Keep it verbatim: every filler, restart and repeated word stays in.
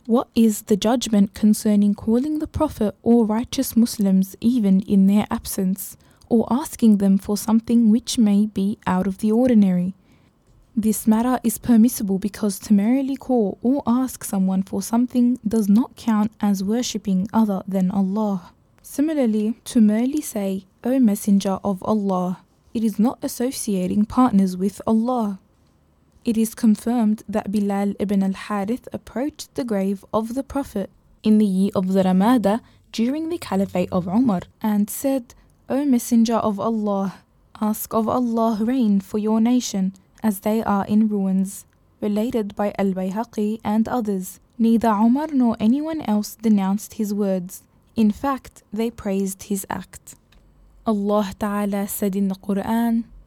What is the judgment concerning calling the Prophet or righteous Muslims even in their absence, or asking them for something which may be out of the ordinary? This matter is permissible because to merely call or ask someone for something does not count as worshipping other than Allah. Similarly, to merely say, O Messenger of Allah, it is not associating partners with Allah. It is confirmed that Bilal ibn al-Harith approached the grave of the Prophet in the year of the Ramada during the Caliphate of Umar and said, O Messenger of Allah, ask of Allah rain for your nation, as they are in ruins, related by Al-Bayhaqi and others. Neither Umar nor anyone else denounced his words. In fact, they praised his act. Allah Ta'ala said in the Quran,